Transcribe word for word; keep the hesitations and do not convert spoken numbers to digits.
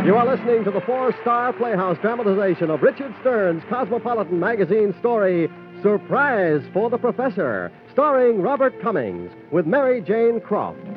You are listening to the four-star Playhouse dramatization of Richard Stern's Cosmopolitan magazine story, Surprise for the Professor, starring Robert Cummings, with Mary Jane Croft.